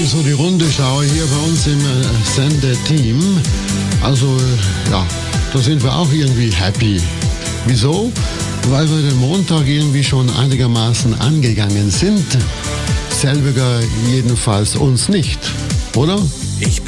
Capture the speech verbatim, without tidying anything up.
so die Runde schaue hier bei uns im Sendeteam, also ja, da sind wir auch irgendwie happy. Wieso? Weil wir den Montag irgendwie schon einigermaßen angegangen sind. Selbiger jedenfalls uns nicht, oder? Ich